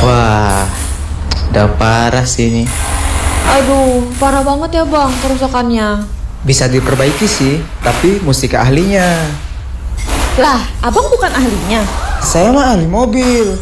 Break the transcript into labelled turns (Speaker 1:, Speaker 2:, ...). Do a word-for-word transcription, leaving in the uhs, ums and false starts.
Speaker 1: Wah, udah parah sih ini.
Speaker 2: Aduh, parah banget ya bang kerusakannya.
Speaker 1: Bisa diperbaiki sih, tapi mesti ke ahlinya.
Speaker 2: Lah, abang bukan ahlinya.
Speaker 1: Saya mah ahli mobil.